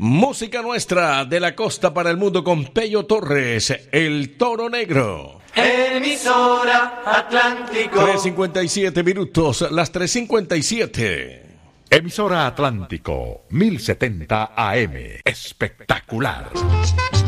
Música nuestra de la costa para el mundo con Pello Torres, el Toro Negro. Emisora Atlántico. 3:57 minutos, las 3:57. Emisora Atlántico, 1070 AM. Espectacular.